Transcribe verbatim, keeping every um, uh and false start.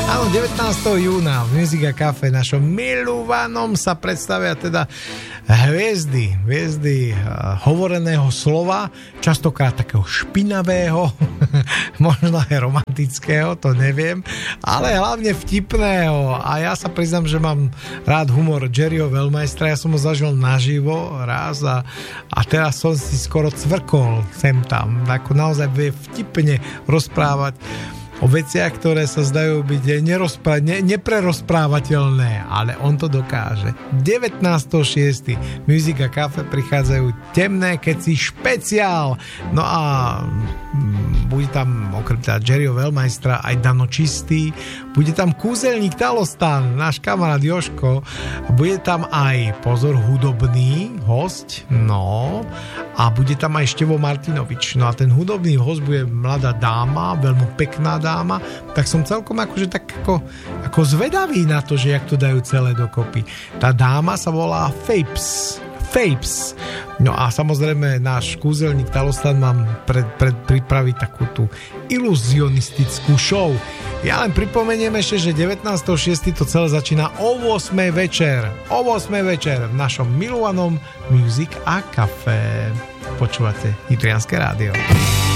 Áno, devätnásteho júna v Music a Cafe našom milúvanom sa predstavia teda hviezdy, hviezdy uh, hovoreného slova, častokrát takého špinavého, možno aj romantického, to neviem, ale hlavne vtipného. A ja sa priznám, že mám rád humor Jerryho Veľmajstra, ja som ho zažil naživo raz a, a teraz som si skoro cvrkol sem tam, ako naozaj vie vtipne rozprávať o veciach, ktoré sa zdajú byť nerozpra- ne- neprerozprávateľné, ale on to dokáže. devätnásteho šiesteho Music a Cafe prichádzajú temné keci špeciál. No a mm, bude tam okrem teda Jerryho Veľmajstra aj Dano Čistý, bude tam kúzelník Talostan, náš kamarát Jožko, bude tam aj, pozor, hudobný host, no, a bude tam aj Števo Martinovič. No a ten hudobný host bude mladá dáma, veľmi pekná dáma, tak som celkom akože tak ako, ako zvedavý na to, že jak to dajú celé dokopy. Tá dáma sa volá Fapes. Fapes. No a samozrejme náš kúzelník Talostan mám pred, pred pripraviť takú tú iluzionistickú show. Ja len pripomeniem ešte, že devätnásteho šiesteho to celé začína o ôsmej večer. O ôsmej večer v našom milovanom Music a Cafe. Počúvate Nitrianske rádio.